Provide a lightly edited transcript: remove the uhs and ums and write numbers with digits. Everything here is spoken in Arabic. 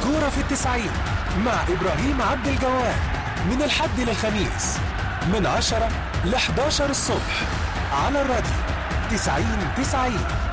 كورة في التسعين مع إبراهيم عبد الجواد، من الحد للخميس من 10 ل 11 الصبح على الراديو 90-90.